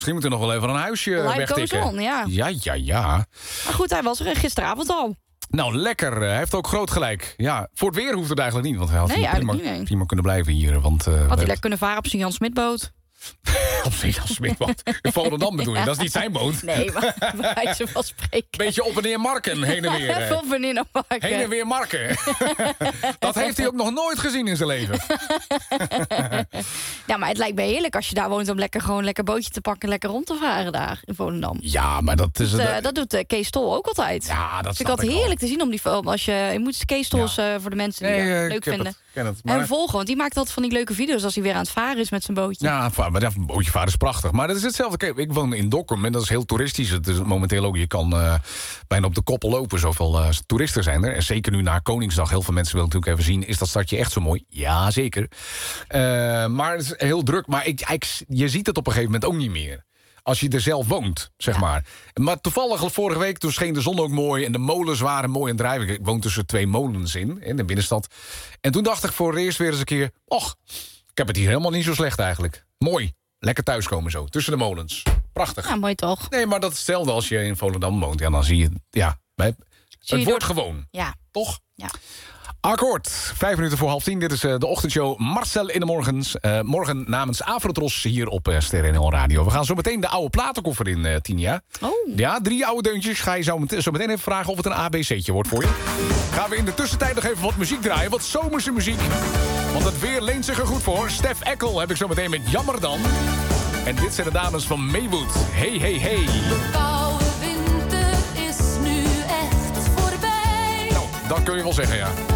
Misschien moeten we nog wel even een huisje wegtikken. On, ja. Ja. Maar goed, hij was er gisteravond al. Nou, lekker. Hij heeft ook groot gelijk. Ja, voor het weer hoeft het eigenlijk niet. Want hij had prima kunnen blijven hier. Want, had hij lekker kunnen varen op zijn Jan Smit-boot. Op zijn Jan Smit-boot. In Volendam bedoel je? Ja. Dat is niet zijn boot. Nee, maar bij wijze van spreken. Beetje op en neer marken, heen en weer. Op en neer marken. Heen en weer marken. Dat heeft hij ook nog nooit gezien in zijn leven. Ja, maar het lijkt me heerlijk als je daar woont... om gewoon een lekker bootje te pakken en lekker rond te varen daar in Volendam. Ja, maar dat is... Dat doet Kees Tol ook altijd. Ja, dat ik had heerlijk te zien om die film. Als je moet Kees Tol's voor de mensen die het leuk vinden. Ken het, maar... En volgen, want die maakt altijd van die leuke video's... als hij weer aan het varen is met zijn bootje. Ja, maar een bootje varen is prachtig. Maar dat is hetzelfde. Kijk, ik woon in Dokkum en dat is heel toeristisch. Het is momenteel ook, je kan bijna op de koppel lopen. Zoveel toeristen zijn er. En zeker nu na Koningsdag. Heel veel mensen willen natuurlijk even zien... is dat stadje echt zo mooi? Ja, zeker. Maar het is heel druk. Maar je ziet het op een gegeven moment ook niet meer. Als je er zelf woont, zeg maar. Maar toevallig vorige week, toen scheen de zon ook mooi... en de molens waren mooi aan het drijven. Ik woon tussen 2 molens in de binnenstad. En toen dacht ik voor het eerst weer eens een keer... och, ik heb het hier helemaal niet zo slecht eigenlijk. Mooi, lekker thuiskomen zo, tussen de molens. Prachtig. Ja, mooi toch? Nee, maar dat is hetzelfde als je in Volendam woont. Ja, dan zie je, het wordt gewoon. Ja. Toch? Ja. Akkoord, 5 minuten voor 9:30. Dit is de ochtendshow Marcel in de Morgens. Morgen namens Afrotros hier op Sterren NL Radio. We gaan zo meteen de oude platenkoffer in, Tinia. Oh. Ja, 3 oude deuntjes. Ga je zo meteen even vragen of het een ABC'tje wordt voor je. Gaan we in de tussentijd nog even wat muziek draaien. Wat zomerse muziek. Want het weer leent zich er goed voor. Stef Eckel heb ik zo meteen met Jammer dan. En dit zijn de dames van Maywood. Hey, hey, hey. De koude winter is nu echt voorbij. Nou, dat kun je wel zeggen, ja.